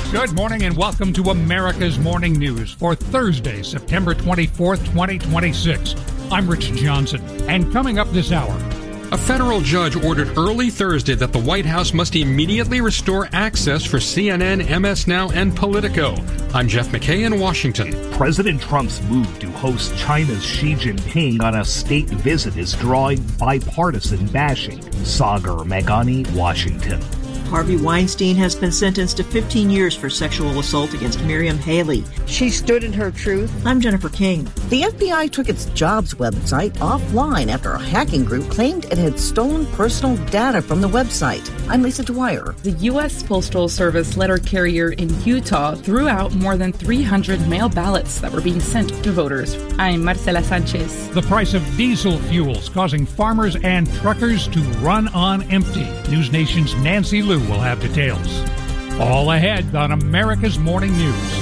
Good morning and welcome to America's Morning News for Thursday, September 24th, 2026. I'm Rich Johnson, and coming up this hour, a federal judge ordered early Thursday that the White House must immediately restore access for CNN, MS Now, and Politico. I'm Jeff McKay in Washington. President Trump's move to host China's Xi Jinping on a state visit is drawing bipartisan bashing. Sagar Meghani, Washington. Harvey Weinstein has been sentenced to 15 years for sexual assault against Miriam Haley. She stood in her truth. I'm Jennifer King. The FBI took its jobs website offline after a hacking group claimed it had stolen personal data from the website. I'm Lisa Dwyer. The U.S. Postal Service letter carrier in Utah threw out more than 300 mail ballots that were being sent to voters. I'm Marcela Sanchez. The price of diesel fuels causing farmers and truckers to run on empty. News Nation's Nancy Liu will have details. All ahead on America's Morning News.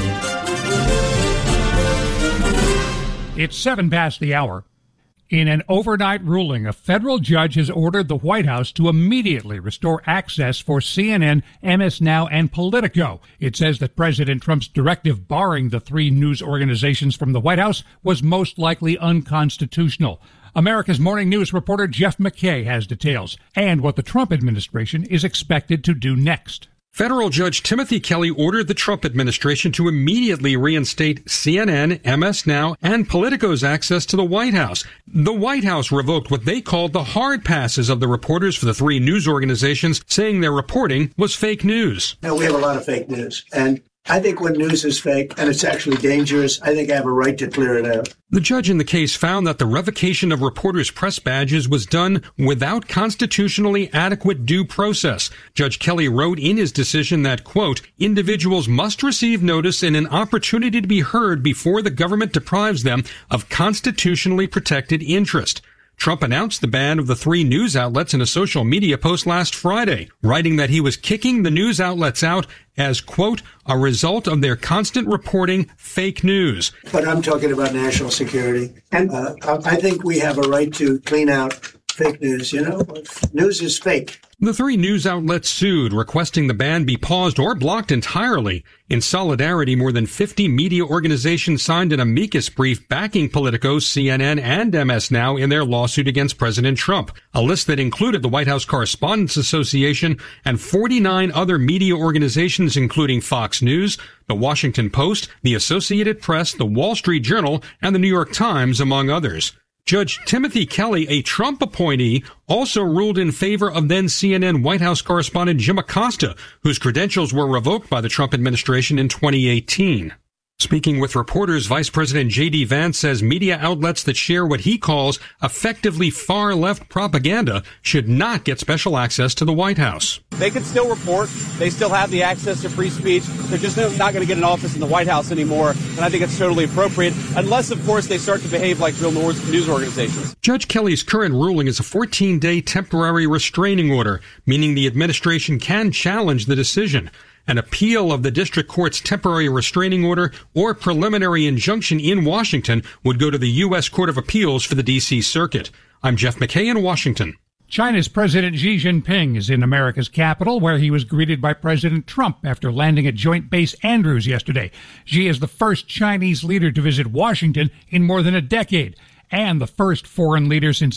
It's 7 past the hour. In an overnight ruling, a federal judge has ordered the White House to immediately restore access for CNN, MS Now, and Politico. It says that President Trump's directive barring the three news organizations from the White House was most likely unconstitutional. America's Morning News reporter Jeff McKay has details and what the Trump administration is expected to do next. Federal Judge Timothy Kelly ordered the Trump administration to immediately reinstate CNN, MS Now, and Politico's access to the White House. The White House revoked what they called the hard passes of the reporters for the three news organizations, saying their reporting was fake news. Now, we have a lot of fake news, and I think when news is fake and it's actually dangerous, I think I have a right to clear it out. The judge in the case found that the revocation of reporters' press badges was done without constitutionally adequate due process. Judge Kelly wrote in his decision that, quote, individuals must receive notice and an opportunity to be heard before the government deprives them of constitutionally protected interest. Trump announced the ban of the three news outlets in a social media post last Friday, writing that he was kicking the news outlets out as, quote, a result of their constant reporting fake news. But I'm talking about national security. And I think we have a right to clean out fake news. You know, news is fake. The three news outlets sued, requesting the ban be paused or blocked entirely. In solidarity, more than 50 media organizations signed an amicus brief backing Politico, CNN, and MS Now in their lawsuit against President Trump, a list that included the White House Correspondents Association and 49 other media organizations, including Fox News, The Washington Post, The Associated Press, The Wall Street Journal, and The New York Times, among others. Judge Timothy Kelly, a Trump appointee, also ruled in favor of then CNN White House correspondent Jim Acosta, whose credentials were revoked by the Trump administration in 2018. Speaking with reporters, Vice President J.D. Vance says media outlets that share what he calls effectively far-left propaganda should not get special access to the White House. They can still report. They still have the access to free speech. They're just not going to get an office in the White House anymore, and I think it's totally appropriate, unless, of course, they start to behave like real news organizations. Judge Kelly's current ruling is a 14-day temporary restraining order, meaning the administration can challenge the decision. An appeal of the district court's temporary restraining order or preliminary injunction in Washington would go to the U.S. Court of Appeals for the D.C. Circuit. I'm Jeff McKay in Washington. China's President Xi Jinping is in America's capital, where he was greeted by President Trump after landing at Joint Base Andrews yesterday. Xi is the first Chinese leader to visit Washington in more than a decade, and the first foreign leader since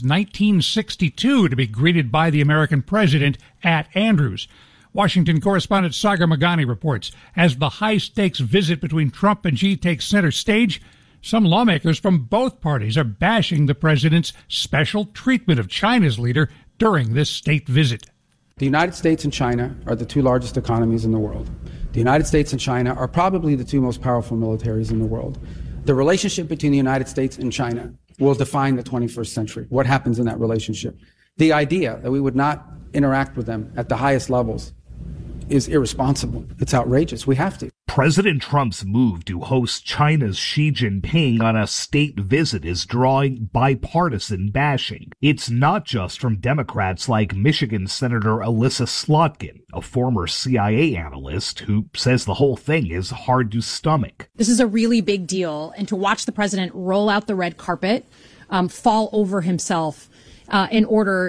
1962 to be greeted by the American president at Andrews. Washington correspondent Sagar Meghani reports, as the high-stakes visit between Trump and Xi takes center stage, some lawmakers from both parties are bashing the president's special treatment of China's leader during this state visit. The United States and China are the two largest economies in the world. The United States and China are probably the two most powerful militaries in the world. The relationship between the United States and China will define the 21st century. What happens in that relationship? The idea that we would not interact with them at the highest levels is irresponsible. It's outrageous. We have to. President Trump's move to host China's Xi Jinping on a state visit is drawing bipartisan bashing. It's not just from Democrats like Michigan Senator Elissa Slotkin, a former CIA analyst who says the whole thing is hard to stomach. This is a really big deal, and to watch the president roll out the red carpet, fall over himself, in order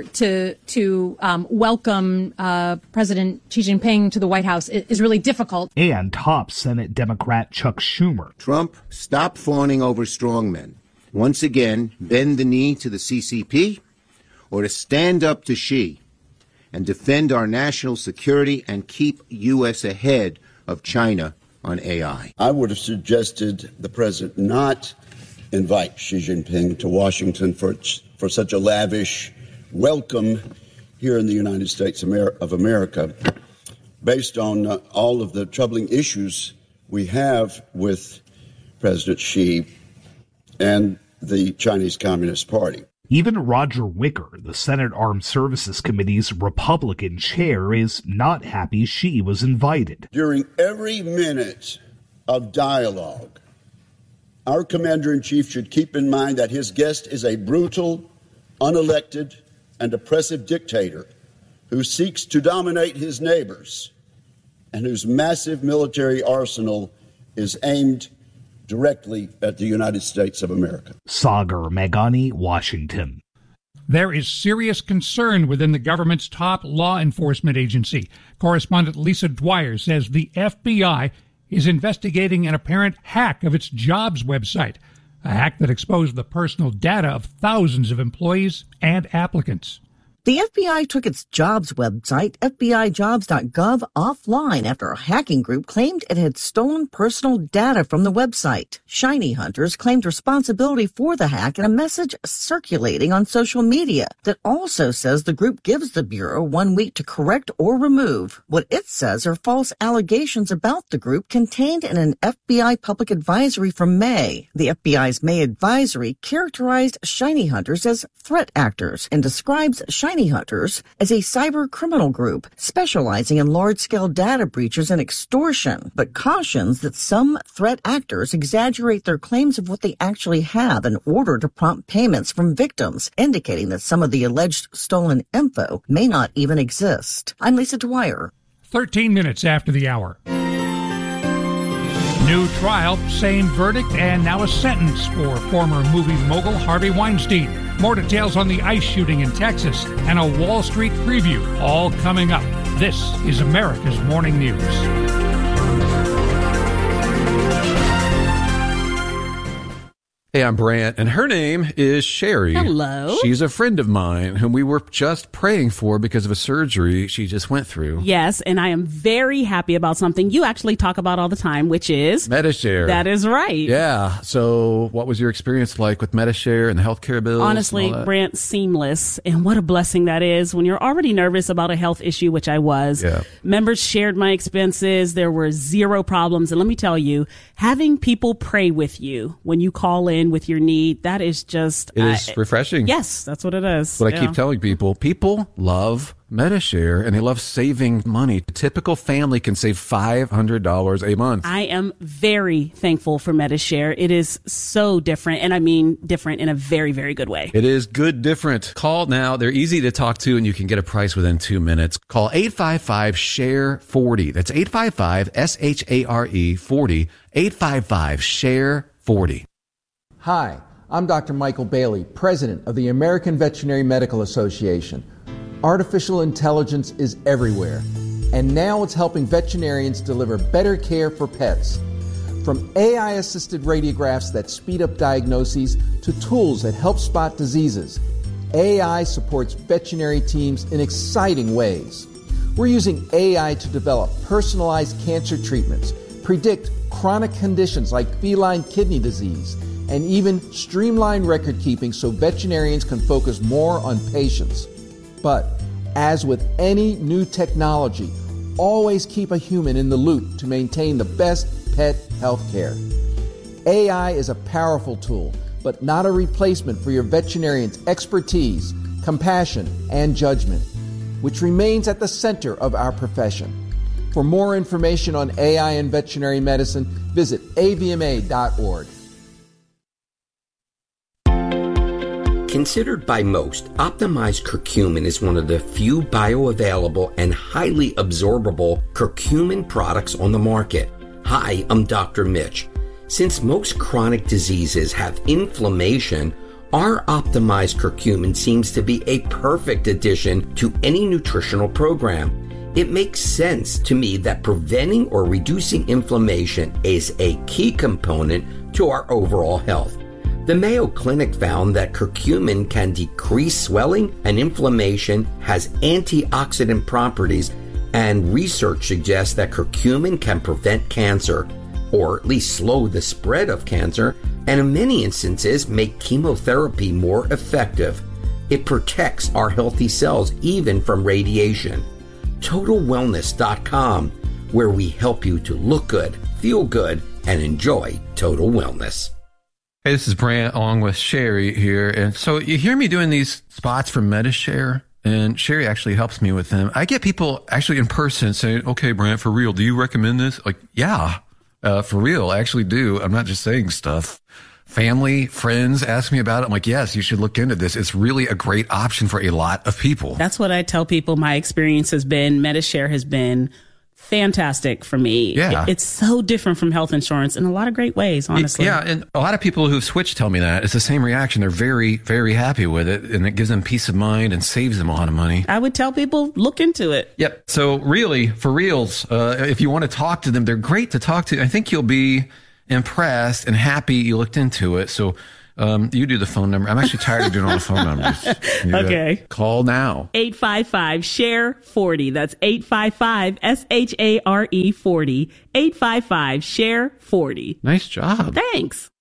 to welcome President Xi Jinping to the White House is really difficult. And top Senate Democrat Chuck Schumer. Trump, stop fawning over strongmen. Once again, bend the knee to the CCP or to stand up to Xi and defend our national security and keep U.S. ahead of China on AI. I would have suggested the president not invite Xi Jinping to Washington for such a lavish welcome here in the United States of America, based on all of the troubling issues we have with President Xi and the Chinese Communist Party. Even Roger Wicker, the Senate Armed Services Committee's Republican chair, is not happy Xi was invited. During every minute of dialogue, our commander-in-chief should keep in mind that his guest is a brutal, unelected, and oppressive dictator who seeks to dominate his neighbors and whose massive military arsenal is aimed directly at the United States of America. Sagar Meghani, Washington. There is serious concern within the government's top law enforcement agency. Correspondent Lisa Dwyer says the FBI is investigating an apparent hack of its jobs website, a hack that exposed the personal data of thousands of employees and applicants. The FBI took its jobs website, FBIJobs.gov, offline after a hacking group claimed it had stolen personal data from the website. Shiny hunters claimed responsibility for the hack in a message circulating on social media that also says the group gives the Bureau 1 week to correct or remove what it says are false allegations about the group contained in an FBI public advisory from May. The FBI's May advisory characterized shiny hunters as threat actors and describes shiny hunters as a cyber criminal group specializing in large-scale data breaches and extortion, but cautions that some threat actors exaggerate their claims of what they actually have in order to prompt payments from victims, indicating that some of the alleged stolen info may not even exist. I'm Lisa Dwyer. 13 minutes after the hour. New trial, same verdict, and now a sentence for former movie mogul Harvey Weinstein. More details on the ICE shooting in Texas and a Wall Street preview, all coming up. This is America's Morning News. Hey, I'm Brant, and her name is Sherry. Hello. She's a friend of mine whom we were just praying for because of a surgery she just went through. Yes, and I am very happy about something you actually talk about all the time, which is Medi-Share. That is right. Yeah. So what was your experience like with Medi-Share and the healthcare bills? Honestly, Brant, seamless. And what a blessing that is when you're already nervous about a health issue, which I was. Yeah. Members shared my expenses. There were zero problems. And let me tell you, having people pray with you when you call in with your need, that is just... It is refreshing. Yes, that's what it is. What I keep telling people. People love Medi-Share and they love saving money. A typical family can save $500 a month. I am very thankful for Medi-Share. It is so different, and I mean different in a very, very good way. It is good different. Call now. They're easy to talk to, and you can get a price within 2 minutes. Call 855-SHARE-40. That's 855-SHARE-40. 855-SHARE-40. Hi, I'm Dr. Michael Bailey, President of the American Veterinary Medical Association. Artificial intelligence is everywhere, and now it's helping veterinarians deliver better care for pets. From AI-assisted radiographs that speed up diagnoses to tools that help spot diseases, AI supports veterinary teams in exciting ways. We're using AI to develop personalized cancer treatments, predict chronic conditions like feline kidney disease, and even streamline record keeping so veterinarians can focus more on patients. But as with any new technology, always keep a human in the loop to maintain the best pet health care. AI is a powerful tool, but not a replacement for your veterinarian's expertise, compassion, and judgment, which remains at the center of our profession. For more information on AI and veterinary medicine, visit avma.org. Considered by most, optimized curcumin is one of the few bioavailable and highly absorbable curcumin products on the market. Hi, I'm Dr. Mitch. Since most chronic diseases have inflammation Our optimized curcumin seems to be a perfect addition to any nutritional program. It makes sense to me that preventing or reducing inflammation is a key component to our overall health. The Mayo Clinic found that curcumin can decrease swelling and inflammation, has antioxidant properties, and research suggests that curcumin can prevent cancer, or at least slow the spread of cancer, and in many instances make chemotherapy more effective. It protects our healthy cells even from radiation. TotalWellness.com, where we help you to look good, feel good, and enjoy total wellness. Hey, this is Brant along with Sherry here. And so you hear me doing these spots for Medi-Share, and Sherry actually helps me with them. I get people actually in person saying, okay, Brant, for real, do you recommend this? Like, yeah, for real, I actually do. I'm not just saying stuff. Family, friends ask me about it. I'm like, yes, you should look into this. It's really a great option for a lot of people. That's what I tell people. My experience has been, Medi-Share has been fantastic for me. Yeah. It's so different from health insurance in a lot of great ways, honestly. Yeah, and a lot of people who've switched tell me that. It's the same reaction. They're very, very happy with it, and it gives them peace of mind and saves them a lot of money. I would tell people, look into it. Yep. So really, for reals, if you want to talk to them, they're great to talk to. I think you'll be impressed and happy you looked into it. So you do the phone number. I'm actually tired of doing all the phone numbers. Okay. Call now. 855-SHARE-40. That's 855-SHARE-40. 855-SHARE-40. Nice job. Thanks.